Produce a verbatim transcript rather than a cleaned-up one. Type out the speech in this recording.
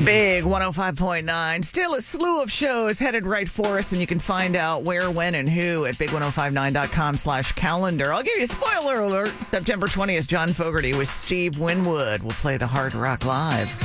Big one oh five point nine. Still a slew of shows headed right for us, and you can find out where, when, and who at big ten fifty-nine dot com slash calendar. I'll give you a spoiler alert. September twentieth, John Fogerty with Steve Winwood will play the Hard Rock Live.